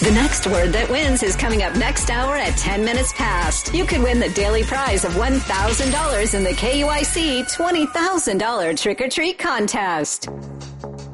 The next word that wins is coming up next hour at 10 minutes past. You could win the daily prize of $1,000 in the KUIC $20,000 Trick or Treat contest.